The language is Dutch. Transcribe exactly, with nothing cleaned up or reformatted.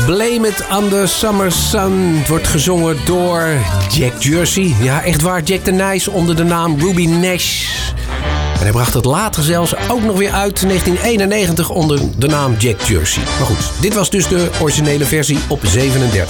Blame It on the Summer Sun. Het wordt gezongen door Jack Jersey. Ja, echt waar, Jack the Nice onder de naam Ruby Nash. En hij bracht het later zelfs ook nog weer uit, negentien eenennegentig, onder de naam Jack Jersey. Maar goed, dit was dus de originele versie op zevenendertig.